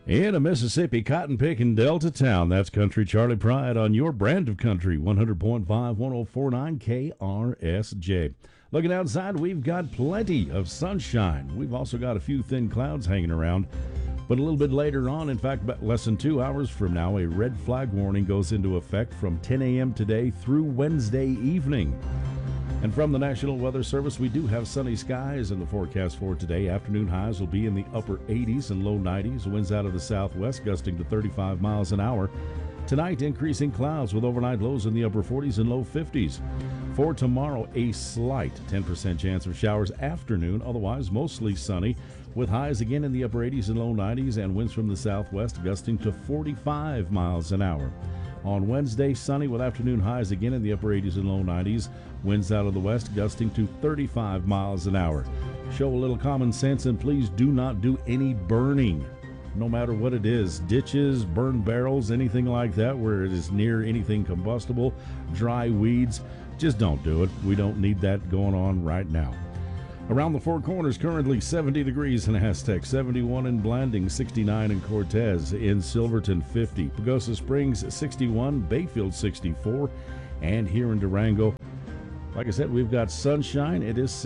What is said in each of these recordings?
In a Mississippi cotton-picking Delta town, that's Country Charlie Pride on your brand of country, 100.5, 104.9 KRSJ. Looking outside, we've got plenty of sunshine. We've also got a few thin clouds hanging around. But a little bit later on, in fact, about less than 2 hours from now, a red flag warning goes into effect from 10 a.m. today through Wednesday evening. And from the National Weather Service, we do have sunny skies in the forecast for today. Afternoon highs will be in the upper 80s and low 90s. Winds out of the southwest gusting to 35 miles an hour. Tonight, increasing clouds with overnight lows in the upper 40s and low 50s. For tomorrow, a slight 10% chance of showers afternoon, otherwise mostly sunny, with highs again in the upper 80s and low 90s and winds from the southwest gusting to 45 miles an hour. On Wednesday, sunny with afternoon highs again in the upper 80s and low 90s. Winds out of the west gusting to 35 miles an hour. Show a little common sense and please do not do any burning, no matter what it is. Ditches, burn barrels, anything like that where it is near anything combustible, dry weeds. Just don't do it. We don't need that going on right now. Around the Four Corners, currently 70 degrees in Aztec, 71 in Blanding, 69 in Cortez, in Silverton 50, Pagosa Springs 61, Bayfield 64, and here in Durango, like I said, we've got sunshine. It is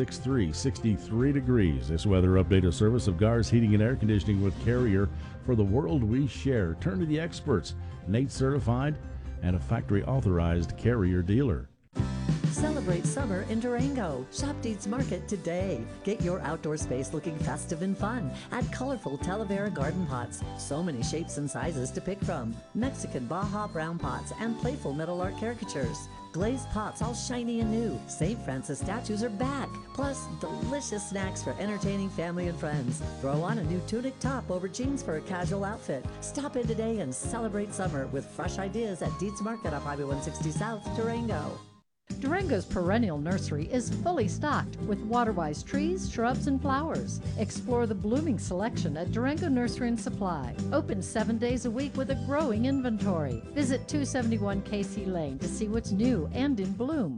63 degrees. This weather update is service of Gars Heating and Air Conditioning with Carrier for the world we share. Turn to the experts, Nate certified and a factory authorized Carrier dealer. Celebrate summer in Durango. Shop Deeds Market today. Get your outdoor space looking festive and fun. Add colorful Talavera garden pots. So many shapes and sizes to pick from. Mexican Baja brown pots and playful metal art caricatures. Glazed pots all shiny and new. St. Francis statues are back. Plus, delicious snacks for entertaining family and friends. Throw on a new tunic top over jeans for a casual outfit. Stop in today and celebrate summer with fresh ideas at Deeds Market off Highway 160 South, Durango. Durango's perennial nursery is fully stocked with water-wise trees, shrubs, and flowers. Explore the blooming selection at Durango Nursery and Supply. Open 7 days a week with a growing inventory. Visit 271 Casey Lane to see what's new and in bloom.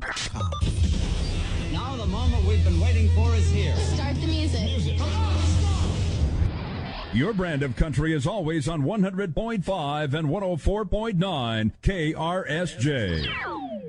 Now the moment we've been waiting for is here. Start the music. Your brand of country is always on 100.5 and 104.9 KRSJ.